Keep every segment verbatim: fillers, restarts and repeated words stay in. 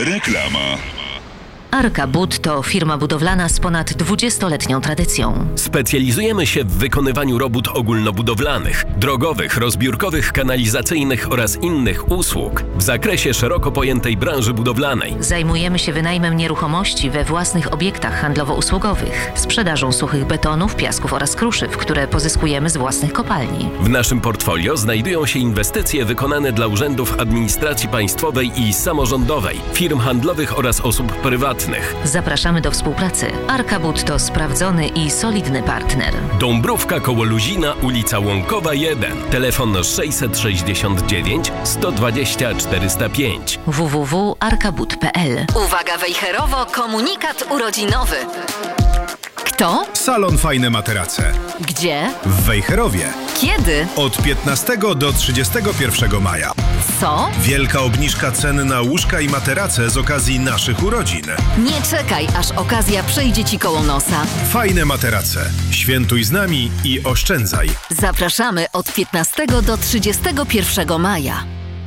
Reklama. Arka Bud to firma budowlana z ponad dwudziestoletnią tradycją. Specjalizujemy się w wykonywaniu robót ogólnobudowlanych, drogowych, rozbiórkowych, kanalizacyjnych oraz innych usług w zakresie szeroko pojętej branży budowlanej. Zajmujemy się wynajmem nieruchomości we własnych obiektach handlowo-usługowych, sprzedażą suchych betonów, piasków oraz kruszyw, które pozyskujemy z własnych kopalni. W naszym portfolio znajdują się inwestycje wykonane dla urzędów administracji państwowej i samorządowej, firm handlowych oraz osób prywatnych. Zapraszamy do współpracy. Arka Bud to sprawdzony i solidny partner. Dąbrówka koło Luzina, ulica Łąkowa jeden. Telefon sześćset sześćdziesiąt dziewięć sto dwadzieścia czterysta pięć. w w w kropka arkabud kropka p l. Uwaga Wejherowo, komunikat urodzinowy. Kto? Salon Fajne Materace. Gdzie? W Wejherowie. Kiedy? Od piętnastego do trzydziestego pierwszego maja. Co? Wielka obniżka cen na łóżka i materace z okazji naszych urodzin. Nie czekaj, aż okazja przyjdzie ci koło nosa. Fajne Materace. Świętuj z nami i oszczędzaj. Zapraszamy od piętnastego do trzydziestego pierwszego maja.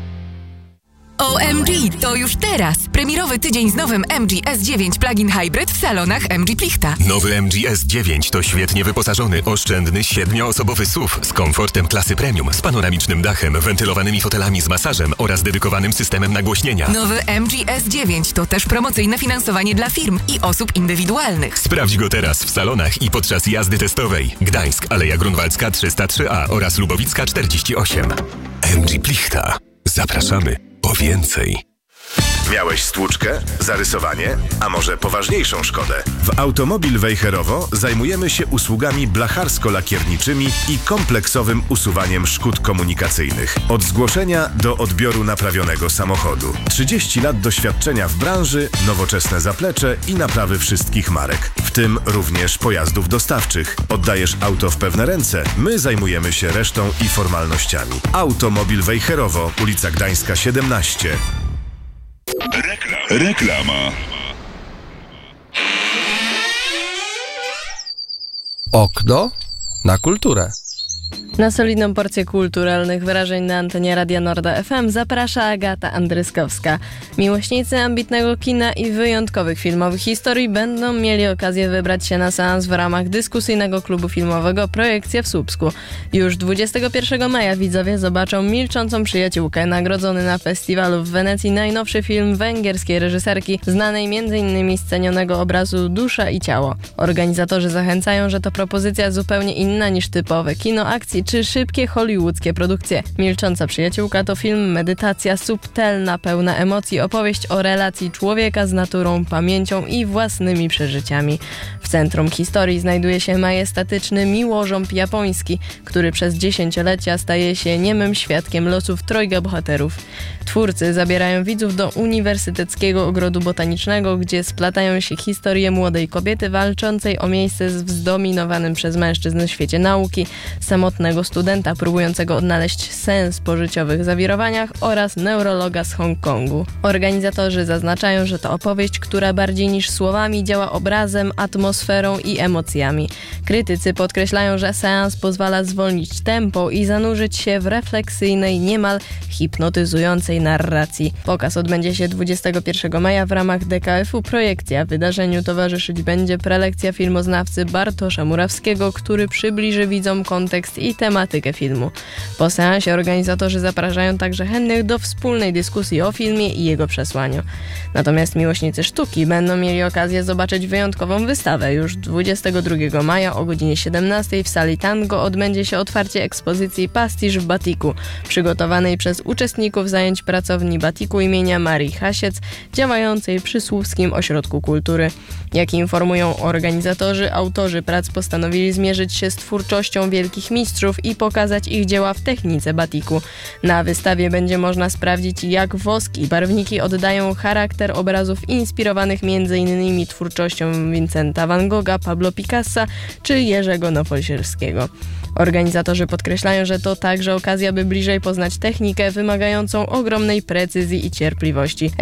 O M G, to już teraz! Premierowy tydzień z nowym M G S dziewięć Plug-in Hybrid w salonach M G Plichta. Nowy M G S dziewięć to świetnie wyposażony, oszczędny, siedmioosobowy S U V z komfortem klasy premium, z panoramicznym dachem, wentylowanymi fotelami z masażem oraz dedykowanym systemem nagłośnienia. Nowy M G S dziewięć to też promocyjne finansowanie dla firm i osób indywidualnych. Sprawdź go teraz w salonach i podczas jazdy testowej. Gdańsk, Aleja Grunwaldzka trzysta trzy A oraz Lubowicka czterdzieści osiem. M G Plichta. Zapraszamy po więcej. Miałeś stłuczkę, zarysowanie, a może poważniejszą szkodę? W Automobil Wejherowo zajmujemy się usługami blacharsko-lakierniczymi i kompleksowym usuwaniem szkód komunikacyjnych. Od zgłoszenia do odbioru naprawionego samochodu. trzydzieści lat doświadczenia w branży, nowoczesne zaplecze i naprawy wszystkich marek, w tym również pojazdów dostawczych. Oddajesz auto w pewne ręce, my zajmujemy się resztą i formalnościami. Automobil Wejherowo, ulica Gdańska siedemnaście. Rekla- Reklama. Okno na kulturę. Na solidną porcję kulturalnych wyrażeń na antenie Radia Norda F M zaprasza Agata Andryskowska. Miłośnicy ambitnego kina i wyjątkowych filmowych historii będą mieli okazję wybrać się na seans w ramach dyskusyjnego klubu filmowego Projekcja w Słupsku. Już dwudziestego pierwszego maja widzowie zobaczą Milczącą przyjaciółkę, nagrodzony na festiwalu w Wenecji najnowszy film węgierskiej reżyserki, znanej między innymi z cenionego obrazu Dusza i ciało. Organizatorzy zachęcają, że to propozycja zupełnie inna niż typowe kino akcji czy szybkie hollywoodzkie produkcje. Milcząca przyjaciółka to film medytacja subtelna, pełna emocji, opowieść o relacji człowieka z naturą, pamięcią i własnymi przeżyciami. W centrum historii znajduje się majestatyczny miłorząb japoński, który przez dziesięciolecia staje się niemym świadkiem losów trojga bohaterów. Twórcy zabierają widzów do Uniwersyteckiego Ogrodu Botanicznego, gdzie splatają się historie młodej kobiety walczącej o miejsce w zdominowanym przez mężczyzn świecie nauki, samotnego studenta próbującego odnaleźć sens po życiowych zawirowaniach oraz neurologa z Hongkongu. Organizatorzy zaznaczają, że to opowieść, która bardziej niż słowami działa obrazem, atmosferą i emocjami. Krytycy podkreślają, że seans pozwala zwolnić tempo i zanurzyć się w refleksyjnej, niemal hipnotyzującej narracji. Pokaz odbędzie się dwudziestego pierwszego maja w ramach D K F u Projekcja. Wydarzeniu towarzyszyć będzie prelekcja filmoznawcy Bartosza Murawskiego, który przybliży widzom kontekst i tematykę filmu. Po seansie organizatorzy zapraszają także chętnych do wspólnej dyskusji o filmie i jego przesłaniu. Natomiast miłośnicy sztuki będą mieli okazję zobaczyć wyjątkową wystawę. Już dwudziestego drugiego maja o godzinie siedemnastej w sali Tango odbędzie się otwarcie ekspozycji Pastisz w Batiku, przygotowanej przez uczestników zajęć pracowni Batiku imienia Marii Hasiec, działającej przy Słupskim Ośrodku Kultury. Jak informują organizatorzy, autorzy prac postanowili zmierzyć się z twórczością wielkich mistrzów i pokazać ich dzieła w technice batiku. Na wystawie będzie można sprawdzić, jak wosk i barwniki oddają charakter obrazów inspirowanych między innymi twórczością Vincenta van Gogha, Pablo Picassa czy Jerzego Nowosielskiego. Organizatorzy podkreślają, że to także okazja, by bliżej poznać technikę wymagającą ogromnej precyzji i cierpliwości.